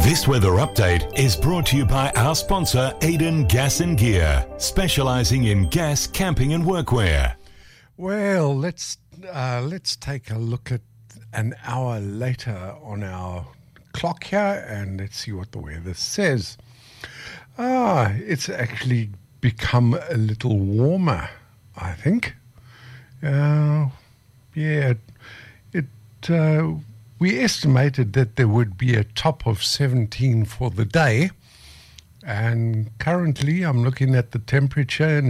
This weather update is brought to you by our sponsor, Aiden Gas and Gear, specialising in gas, camping and workwear. Well, let's take a look at an hour later on our clock here, and let's see what the weather says. It's actually become a little warmer, I think. We estimated that there would be a top of 17 for the day, and currently I'm looking at the temperature and